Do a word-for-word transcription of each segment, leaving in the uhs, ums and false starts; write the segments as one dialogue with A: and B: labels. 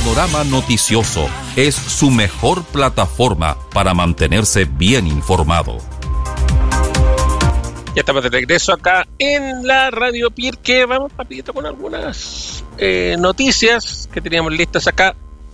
A: Panorama Noticioso es su mejor plataforma para mantenerse bien informado.
B: Ya estamos de regreso acá en la Radio Pirque. Vamos rapidito con algunas eh, noticias que teníamos listas acá.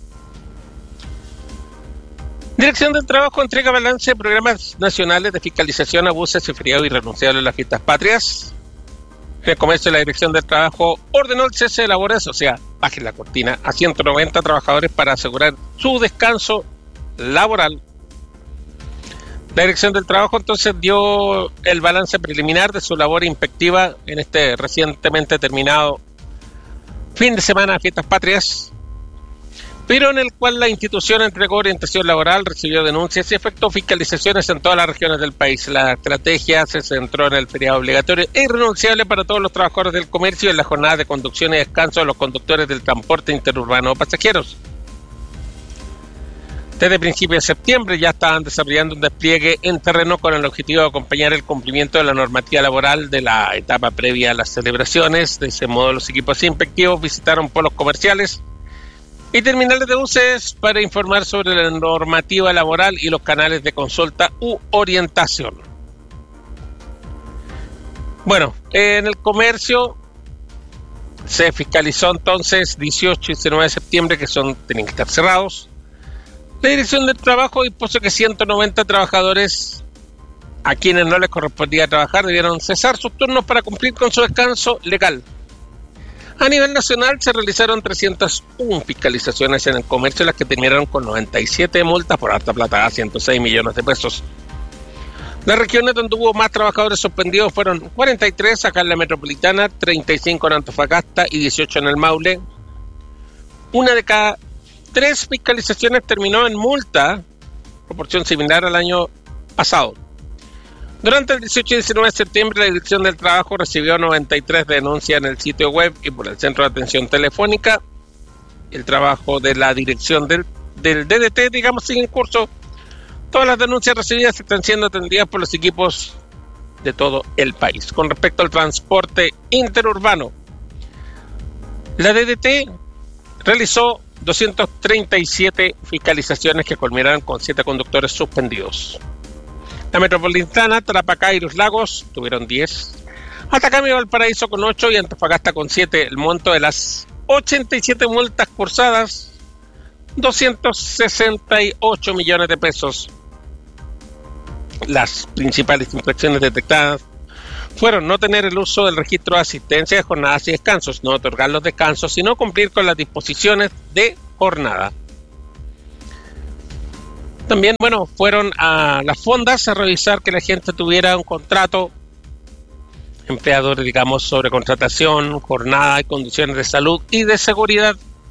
B: Dirección del Trabajo entrega balance de programas nacionales de fiscalización, abusos y feriados irrenunciables en las fiestas patrias. En el comercio, la Dirección del Trabajo ordenó el cese de labores, o sea, bajen la cortina, a ciento noventa trabajadores para asegurar su descanso laboral. La Dirección del Trabajo entonces dio el balance preliminar de su labor inspectiva en este recientemente terminado fin de semana de fiestas patrias, pero en el cual la institución entregó orientación laboral, recibió denuncias y efectuó fiscalizaciones en todas las regiones del país. La estrategia se centró en el feriado obligatorio e irrenunciable para todos los trabajadores del comercio y en la jornada de conducción y descanso de los conductores del transporte interurbano o pasajeros. Desde principios de septiembre ya estaban desarrollando un despliegue en terreno con el objetivo de acompañar el cumplimiento de la normativa laboral de la etapa previa a las celebraciones. De ese modo, los equipos inspectivos visitaron polos comerciales y terminales de buses para informar sobre la normativa laboral y los canales de consulta u orientación. Bueno, en el comercio se fiscalizó entonces dieciocho y diecinueve de septiembre, que son tenían que estar cerrados. La Dirección del Trabajo dispuso que ciento noventa trabajadores a quienes no les correspondía trabajar debieron cesar sus turnos para cumplir con su descanso legal. A nivel nacional se realizaron trescientas una fiscalizaciones en el comercio, las que terminaron con noventa y siete multas por alta plata a ciento seis millones de pesos. Las regiones donde hubo más trabajadores suspendidos fueron cuarenta y tres acá en la metropolitana, treinta y cinco en Antofagasta y dieciocho en el Maule. Una de cada tres fiscalizaciones terminó en multa, proporción similar al año pasado. Durante el dieciocho y diecinueve de septiembre, la Dirección del Trabajo recibió noventa y tres denuncias en el sitio web y por el Centro de Atención Telefónica. El trabajo de la Dirección del, del D D T, digamos, sigue en curso. Todas las denuncias recibidas están siendo atendidas por los equipos de todo el país. Con respecto al transporte interurbano, la D D T realizó doscientas treinta y siete fiscalizaciones que culminaron con siete conductores suspendidos. La metropolitana, Tarapacá y Los Lagos tuvieron diez, Atacama y Valparaíso con ocho y Antofagasta con siete. El monto de las ochenta y siete multas cursadas, doscientos sesenta y ocho millones de pesos. Las principales infracciones detectadas fueron no tener el uso del registro de asistencia de jornadas y descansos, no otorgar los descansos y no cumplir con las disposiciones de jornada. También, bueno, fueron a las fondas a revisar que la gente tuviera un contrato, empleadores, digamos, sobre contratación, jornada y condiciones de salud y de seguridad.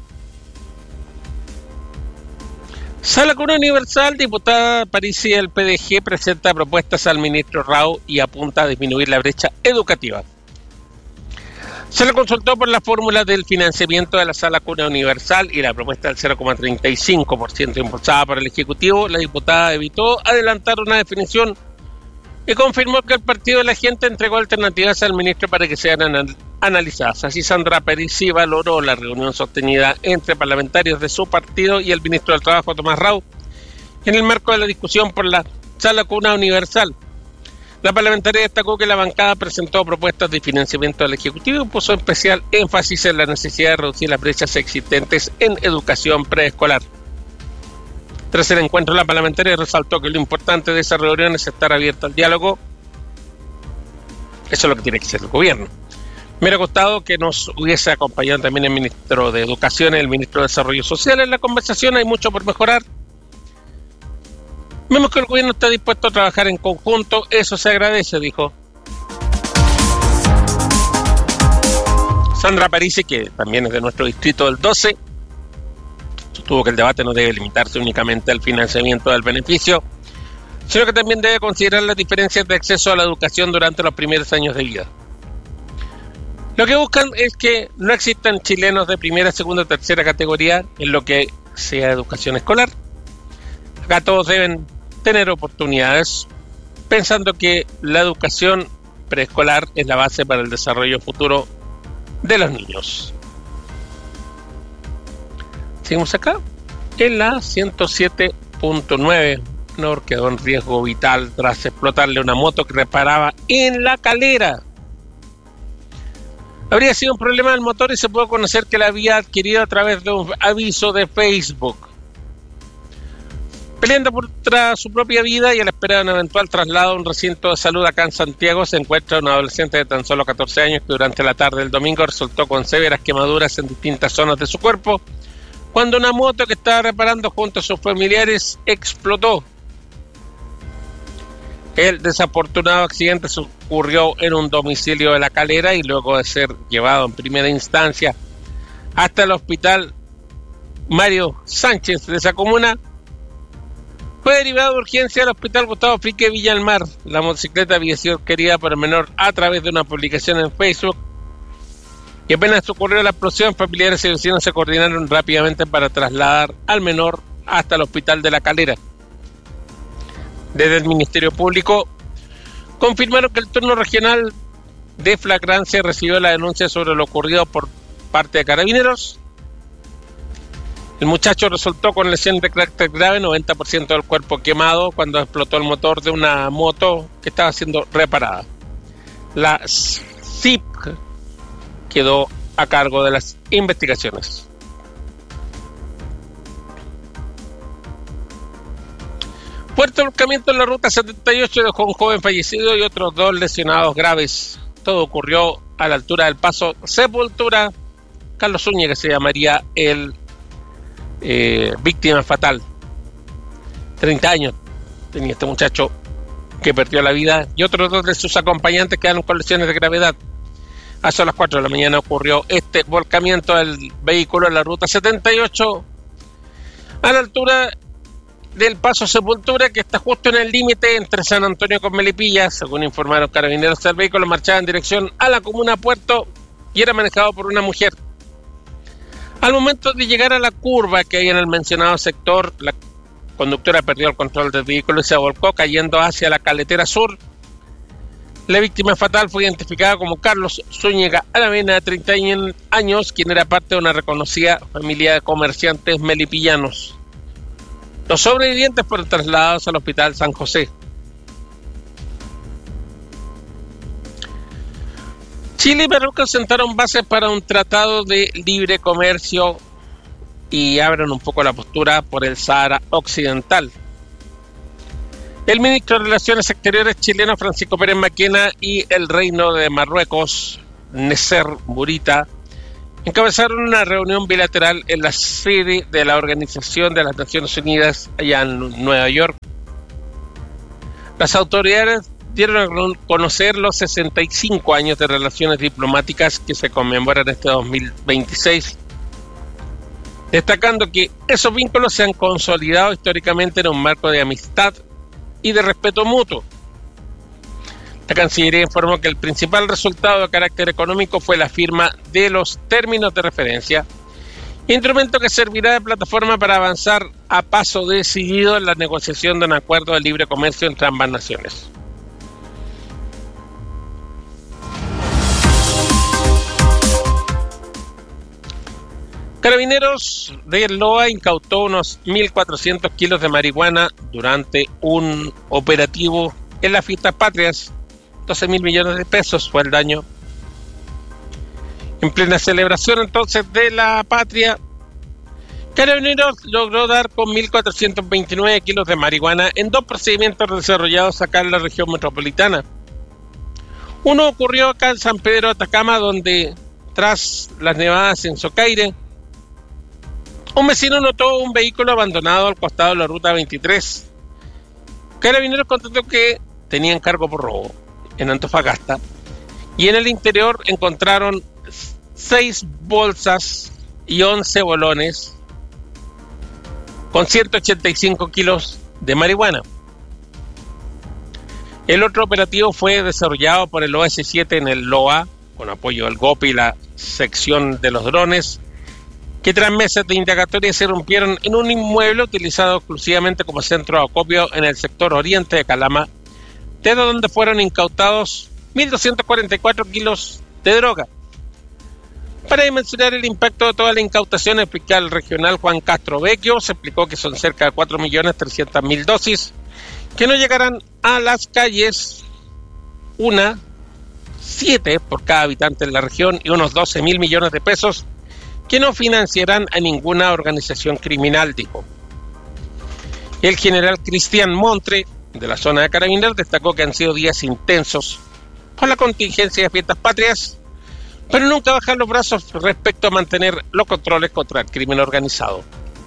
B: Sala Cuna Universal, diputada Parisi del P D G, presenta propuestas al ministro Rao y apunta a disminuir la brecha educativa. Se le consultó por la fórmula del financiamiento de la Sala Cuna Universal y la propuesta del cero coma treinta y cinco por ciento impulsada por el Ejecutivo. La diputada evitó adelantar una definición y confirmó que el Partido de la Gente entregó alternativas al ministro para que sean anal- analizadas. Así, Sandra Parisi valoró la reunión sostenida entre parlamentarios de su partido y el ministro del Trabajo, Tomás Rao, en el marco de la discusión por la Sala Cuna Universal. La parlamentaria destacó que la bancada presentó propuestas de financiamiento al Ejecutivo y puso especial énfasis en la necesidad de reducir las brechas existentes en educación preescolar. Tras el encuentro, la parlamentaria resaltó que lo importante de esa reunión es estar abierta al diálogo. Eso es lo que tiene que hacer el gobierno. Me hubiera gustado que nos hubiese acompañado también el ministro de Educación y el ministro de Desarrollo Social en la conversación. Hay mucho por mejorar. Vemos que el gobierno está dispuesto a trabajar en conjunto. Eso se agradece, dijo Sandra Parisi, que también es de nuestro distrito del doce. Sostuvo que el debate no debe limitarse únicamente al financiamiento del beneficio, sino que también debe considerar las diferencias de acceso a la educación durante los primeros años de vida. Lo que buscan es que no existan chilenos de primera, segunda o tercera categoría en lo que sea educación escolar. Acá todos deben tener oportunidades, pensando que la educación preescolar es la base para el desarrollo futuro de los niños. Seguimos acá en la ciento siete punto nueve. Menor quedó en riesgo vital tras explotarle una moto que reparaba en La Calera. Habría sido un problema del motor y se pudo conocer que la había adquirido a través de un aviso de Facebook. Peleando por su propia vida y a la espera de un eventual traslado a un recinto de salud acá en Santiago, se encuentra un adolescente de tan solo catorce años que durante la tarde del domingo resultó con severas quemaduras en distintas zonas de su cuerpo cuando una moto que estaba reparando junto a sus familiares explotó. El desafortunado accidente ocurrió en un domicilio de La Calera y luego de ser llevado en primera instancia hasta el hospital Mario Sánchez de esa comuna, fue derivado de urgencia al hospital Gustavo Frique Villa del Mar. La motocicleta había sido adquirida por el menor a través de una publicación en Facebook y apenas ocurrió la explosión, familiares y vecinos se coordinaron rápidamente para trasladar al menor hasta el hospital de La Calera. Desde el Ministerio Público confirmaron que el turno regional de flagrancia recibió la denuncia sobre lo ocurrido por parte de Carabineros. El muchacho resultó con lesiones de carácter grave, noventa por ciento del cuerpo quemado cuando explotó el motor de una moto que estaba siendo reparada. La S I P quedó a cargo de las investigaciones. Fuerte volcamiento en la ruta setenta y ocho dejó un joven fallecido y otros dos lesionados graves. Todo ocurrió a la altura del paso Sepultura. Carlos Zúñiga se llamaría el eh, víctima fatal. treinta años tenía este muchacho que perdió la vida y otros dos de sus acompañantes quedaron con lesiones de gravedad. A las cuatro de la mañana ocurrió este volcamiento del vehículo en la ruta setenta y ocho a la altura del paso Sepultura, que está justo en el límite entre San Antonio con Melipilla. Según informaron Carabineros, el vehículo marchaba en dirección a la comuna Puerto y era manejado por una mujer. Al momento de llegar a la curva que hay en el mencionado sector, la conductora perdió el control del vehículo y se volcó cayendo hacia la Caletera Sur. La víctima fatal fue identificada como Carlos Zúñiga Aravena, de treinta años, quien era parte de una reconocida familia de comerciantes melipillanos. Los sobrevivientes fueron trasladados al Hospital San José. Chile y Perú sentaron bases para un tratado de libre comercio y abren un poco la postura por el Sahara Occidental. El ministro de Relaciones Exteriores chileno Francisco Pérez Maquena y el Reino de Marruecos, Nasser Bourita, encabezaron una reunión bilateral en la sede de la Organización de las Naciones Unidas allá en Nueva York. Las autoridades dieron a conocer los sesenta y cinco años de relaciones diplomáticas que se conmemoran este dos mil veintiséis, destacando que esos vínculos se han consolidado históricamente en un marco de amistad y de respeto mutuo. La Cancillería informó que el principal resultado de carácter económico fue la firma de los términos de referencia, instrumento que servirá de plataforma para avanzar a paso decidido en la negociación de un acuerdo de libre comercio entre ambas naciones. Carabineros de Loa incautó unos mil cuatrocientos kilos de marihuana durante un operativo en las fiestas patrias. doce mil millones de pesos fue el daño. En plena celebración entonces de la patria, Carabineros logró dar con mil cuatrocientos veintinueve kilos de marihuana en dos procedimientos desarrollados acá en la región metropolitana. Uno ocurrió acá en San Pedro de Atacama, donde tras las nevadas en Socaire, un vecino notó un vehículo abandonado al costado de la ruta veintitrés. Carabineros contestó que tenían cargo por robo en Antofagasta y en el interior encontraron seis bolsas y once bolones con ciento ochenta y cinco kilos de marihuana. El otro operativo fue desarrollado por el O S siete en el Loa, con apoyo del GOPE y la sección de los drones, que tras meses de indagatoria se rompieron en un inmueble utilizado exclusivamente como centro de acopio en el sector oriente de Calama, desde donde fueron incautados mil doscientos cuarenta y cuatro kilos de droga. Para dimensionar el impacto de toda la incautación, el fiscal regional Juan Castro Vecchio se explicó que son cerca de cuatro millones trescientas mil dosis que no llegarán a las calles, una, siete por cada habitante en la región y unos doce mil millones de pesos que no financiarán a ninguna organización criminal, dijo. El general Cristian Montre, de la zona de Carabineros, destacó que han sido días intensos por la contingencia de fiestas patrias, pero nunca bajar los brazos respecto a mantener los controles contra el crimen organizado.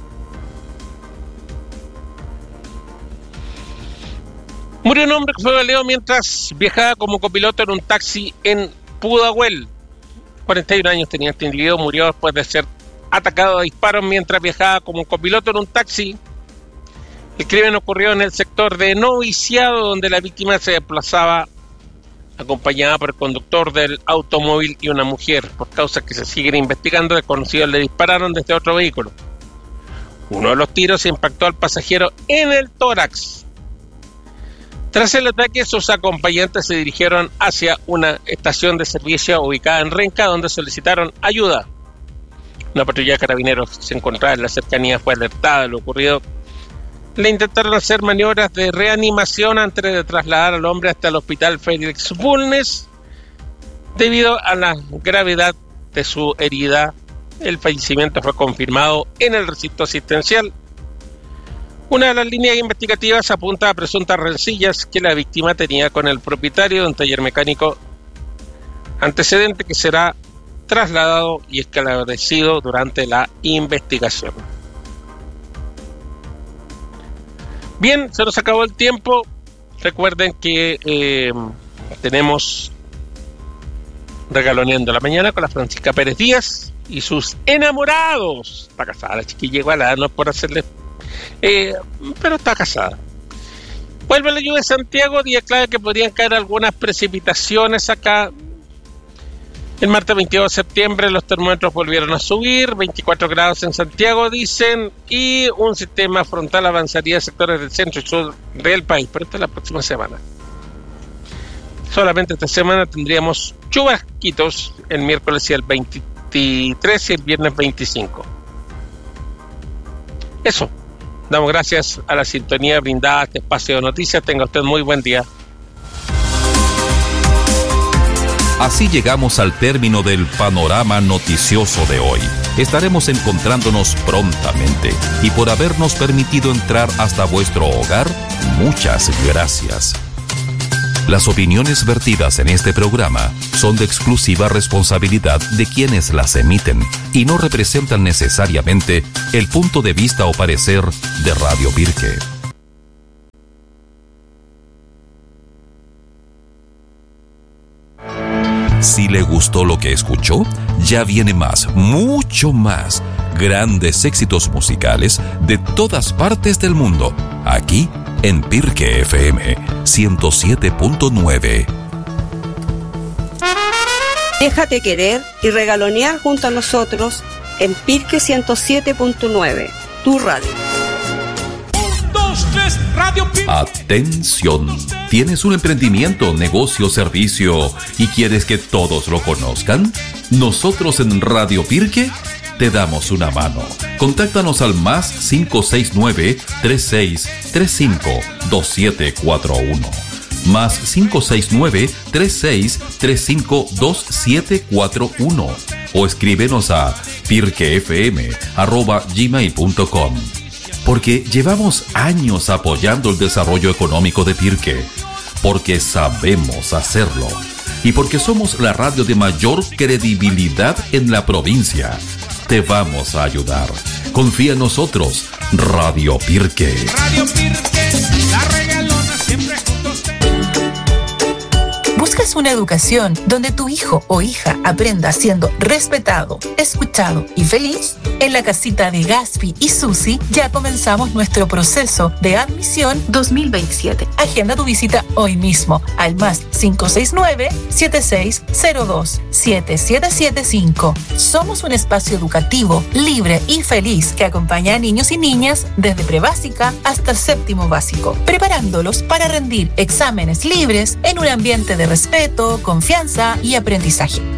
B: Murió un hombre que fue baleado mientras viajaba como copiloto en un taxi en Pudahuel. cuarenta y un años tenía este individuo, murió después de ser atacado a disparos mientras viajaba como copiloto en un taxi. El crimen ocurrió en el sector de Noviciado, donde la víctima se desplazaba acompañada por el conductor del automóvil y una mujer. Por causas que se siguen investigando, desconocidos le dispararon desde otro vehículo. Uno de los tiros impactó al pasajero en el tórax. Tras el ataque, sus acompañantes se dirigieron hacia una estación de servicio ubicada en Renca, donde solicitaron ayuda. Una patrulla de carabineros que se encontraba en la cercanía fue alertada de lo ocurrido. Le intentaron hacer maniobras de reanimación antes de trasladar al hombre hasta el hospital Félix Bulnes. Debido a la gravedad de su herida, el fallecimiento fue confirmado en el recinto asistencial. Una de las líneas investigativas apunta a presuntas rencillas que la víctima tenía con el propietario de un taller mecánico, antecedente que será trasladado y esclarecido durante la investigación. Bien, se nos acabó el tiempo. Recuerden que eh, tenemos Regaloneando la Mañana con la Francisca Pérez Díaz y sus enamorados. Está casada la chiquilla igual, no es por hacerle... Eh, pero está casada. Vuelve la lluvia de Santiago, día clave que podrían caer algunas precipitaciones acá. El martes veintidós de septiembre los termómetros volvieron a subir, veinticuatro grados en Santiago dicen, y un sistema frontal avanzaría a sectores del centro y sur del país, pero esta es la próxima semana. Solamente esta semana tendríamos chubasquitos el miércoles y el veintitrés y el viernes veinticinco. Eso, damos gracias a la sintonía brindada a este espacio de noticias. Tenga usted muy buen día.
A: Así llegamos al término del panorama noticioso de hoy. Estaremos encontrándonos prontamente y por habernos permitido entrar hasta vuestro hogar, muchas gracias. Las opiniones vertidas en este programa son de exclusiva responsabilidad de quienes las emiten y no representan necesariamente el punto de vista o parecer de Radio Pirque. Si le gustó lo que escuchó, ya viene más, mucho más. Grandes éxitos musicales de todas partes del mundo, aquí en Pirque F M ciento siete punto nueve.
C: Déjate querer y regalonear junto a nosotros en Pirque ciento siete punto nueve, tu radio.
A: Atención, ¿tienes un emprendimiento, negocio, servicio y quieres que todos lo conozcan? Nosotros en Radio Pirque te damos una mano. Contáctanos al más cinco seis nueve, tres seis tres cinco, dos siete cuatro uno. Más cinco seis nueve, tres seis tres cinco, dos siete cuatro uno. O escríbenos a pirquefm arroba gmail punto com. Porque llevamos años apoyando el desarrollo económico de Pirque, porque sabemos hacerlo y porque somos la radio de mayor credibilidad en la provincia. Te vamos a ayudar. Confía en nosotros, Radio Pirque.
D: Radio Pirque, la regalona siempre juntos. ¿Buscas una educación donde tu hijo o hija aprenda siendo respetado, escuchado y feliz? En la casita de Gaspi y Susi ya comenzamos nuestro proceso de admisión dos mil veintisiete. Agenda tu visita hoy mismo al más cinco seis nueve, siete seis cero dos, siete siete siete cinco. Somos un espacio educativo, libre y feliz que acompaña a niños y niñas desde prebásica hasta séptimo básico, preparándolos para rendir exámenes libres en un ambiente de respeto, confianza y aprendizaje.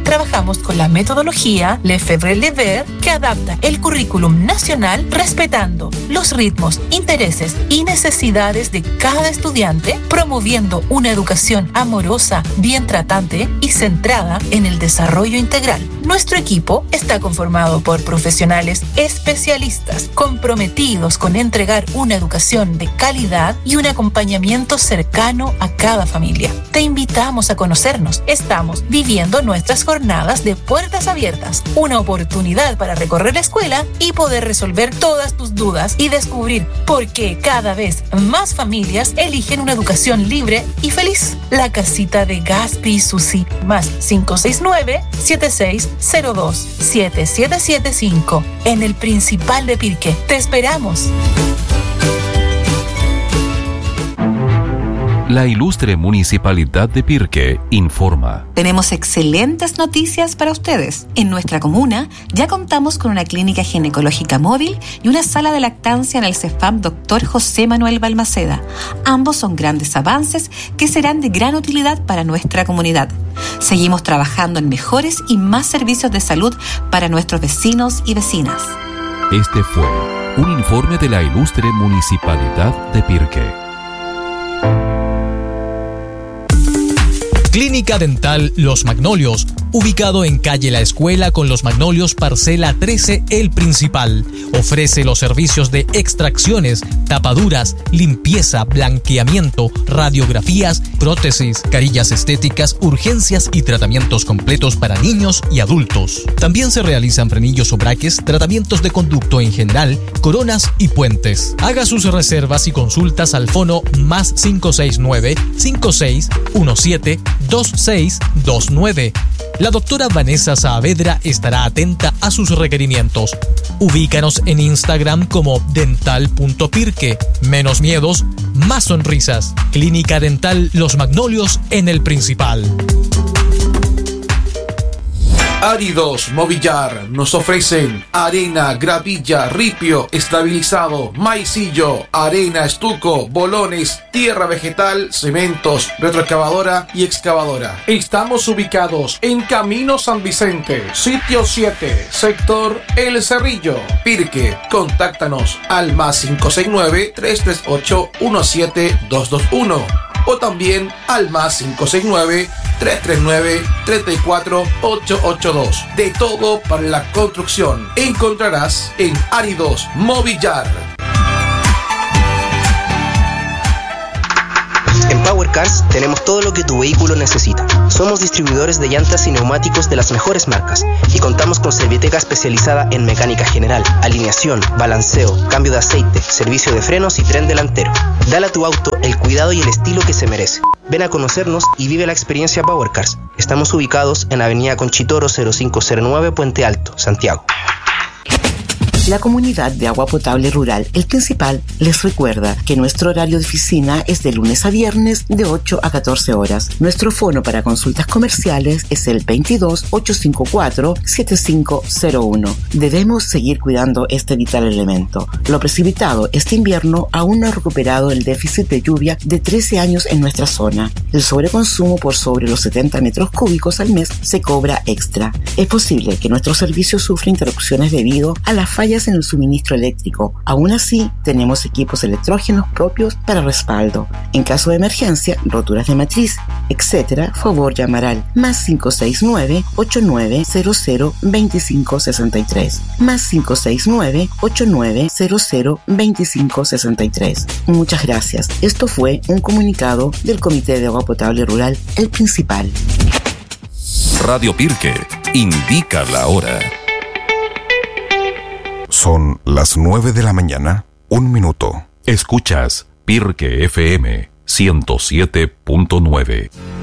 D: trabajamos con la metodología Lefebvre-Lever, que adapta el currículum nacional respetando los ritmos, intereses y necesidades de cada estudiante, promoviendo una educación amorosa, bien tratante y centrada en el desarrollo integral. Nuestro equipo está conformado por profesionales especialistas comprometidos con entregar una educación de calidad y un acompañamiento cercano a cada familia. Te invitamos a conocernos. Estamos viviendo nuestras jornadas de puertas abiertas, una oportunidad para recorrer la escuela y poder resolver todas tus dudas y descubrir por qué cada vez más familias eligen una educación libre y feliz. La casita de Gaspi y Susi, más cinco seis nueve, siete seis cero dos, siete siete siete cinco, en el Principal de Pirque. Te esperamos.
A: La ilustre Municipalidad de Pirque informa.
E: Tenemos excelentes noticias para ustedes. En nuestra comuna ya contamos con una clínica ginecológica móvil y una sala de lactancia en el CEFAM Doctor José Manuel Balmaceda. Ambos son grandes avances que serán de gran utilidad para nuestra comunidad. Seguimos trabajando en mejores y más servicios de salud para nuestros vecinos y vecinas.
A: Este fue un informe de la ilustre Municipalidad de Pirque.
F: Clínica Dental Los Magnolios, ubicado en calle La Escuela con Los Magnolios, parcela trece, El Principal. Ofrece los servicios de extracciones, tapaduras, limpieza, blanqueamiento, radiografías, prótesis, carillas estéticas, urgencias y tratamientos completos para niños y adultos. También se realizan frenillos o braques, tratamientos de conducto en general, coronas y puentes. Haga sus reservas y consultas al fono más cinco seis nueve, cinco seis uno siete, dos seis dos nueve. La doctora Vanessa Saavedra estará atenta a sus requerimientos. Ubícanos en Instagram como dental punto pirque. Menos miedos, más sonrisas. Clínica Dental Los Magnolios en El Principal.
G: Áridos Movillar nos ofrecen arena, gravilla, ripio, estabilizado, maicillo, arena, estuco, bolones, tierra vegetal, cementos, retroexcavadora y excavadora. Estamos ubicados en Camino San Vicente, sitio siete, sector El Cerrillo, Pirque. Contáctanos al más cinco seis nueve, tres tres ocho, uno siete dos dos uno o también al más cinco seis nueve, tres tres nueve, tres cuatro ocho ocho dos. De todo para la construcción encontrarás en Áridos Movillar.
H: En Power Cars tenemos todo lo que tu vehículo necesita. Somos distribuidores de llantas y neumáticos de las mejores marcas y contamos con serviteca especializada en mecánica general, alineación, balanceo, cambio de aceite, servicio de frenos y tren delantero. Dale a tu auto el cuidado y el estilo que se merece. Ven a conocernos y vive la experiencia Power Cars. Estamos ubicados en Avenida Conchitoro cero cinco cero nueve, Puente Alto, Santiago.
I: La comunidad de agua potable rural El Principal les recuerda que nuestro horario de oficina es de lunes a viernes de ocho a catorce horas. Nuestro fono para consultas comerciales es el veintidós, ochocientos cincuenta y cuatro, setenta y cinco cero uno. Debemos seguir cuidando este vital elemento. Lo precipitado este invierno aún no ha recuperado el déficit de lluvia de trece años en nuestra zona. El sobreconsumo por sobre los setenta metros cúbicos al mes se cobra extra. Es posible que nuestro servicio sufra interrupciones debido a las fallas en el suministro eléctrico. Aún así, tenemos equipos electrógenos propios para respaldo. En caso de emergencia, roturas de matriz, etcétera, favor llamar al más cinco seis nueve, ocho nueve cero cero, dos cinco seis tres, más cinco seis nueve, ocho nueve cero cero, dos cinco seis tres. Muchas gracias. Esto fue un comunicado del Comité de Agua Potable Rural El Principal.
A: Radio Pirque indica la hora.
J: Son las nueve de la mañana, un minuto.
A: Escuchas Pirque F M ciento siete punto nueve.